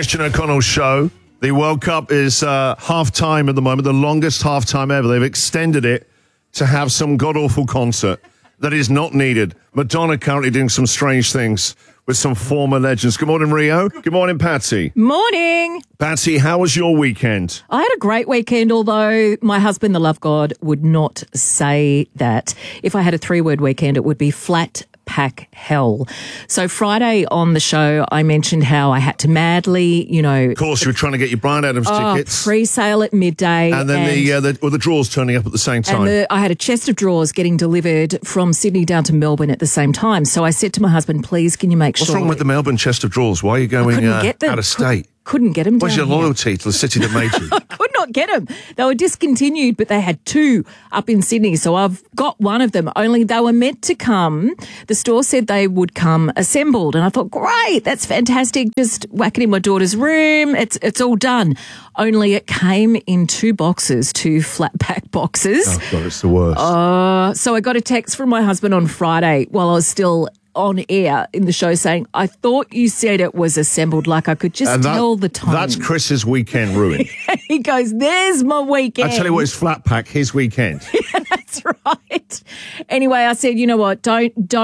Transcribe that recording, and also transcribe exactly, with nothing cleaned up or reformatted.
Christian O'Connell Show. The World Cup is uh, half-time at the moment, the longest half-time ever. They've extended it to have some god-awful concert that is not needed. Madonna currently doing some strange things with some former legends. Good morning, Rio. Good morning, Patsy. Morning. Patsy, how was your weekend? I had a great weekend, although my husband, the love god, would not say that. If I had a three-word weekend, it would be flat pack hell. So Friday on the show, I mentioned how I had to madly, you know... Of course, you were trying to get your Bryan Adams oh, tickets. pre-sale at midday. And then and, the, uh, the, well, the drawers turning up at the same time. And the, I had a chest of drawers getting delivered from Sydney down to Melbourne at the same time. So I said to my husband, please, can you make What's sure... wrong with the Melbourne chest of drawers? Why are you going uh, get them. out of state? Couldn't get them down Where's your here. loyalty to the city that made you? I could not get them. They were discontinued, but they had two up in Sydney. So I've got one of them, only they were meant to come. The store said they would come assembled. And I thought, great, that's fantastic. Just whack it in my daughter's room. It's it's all done. Only it came in two boxes, two flat pack boxes. Oh, God, it's the worst. Uh, so I got a text from my husband on Friday while I was still on air in the show saying, I thought you said it was assembled, like I could just And that- tell the time. That's Chris's weekend ruined. He goes, there's my weekend. I tell you what, it's flat pack, his weekend. That's right. Anyway, I said, you know what, don't, don't.